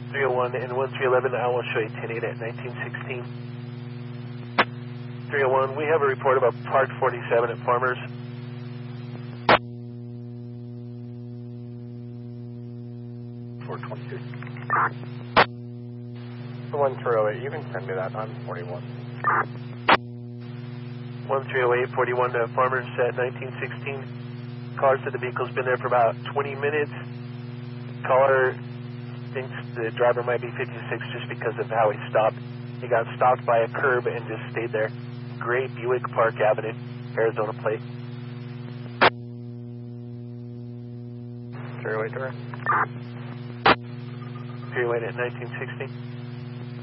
301 and 1311, I will show you 10-8 at 1916. 301, we have a report about Park 47 at Farmers. The 1308, you can send me that. I'm 41. 1308, 41 to Farmers at 1916. Caller said the vehicle's been there for about 20 minutes. Caller thinks the driver might be 56 just because of how he stopped. He got stopped by a curb and just stayed there. Gray Buick Park Avenue, Arizona plate. 308 direct. 308 at 1916.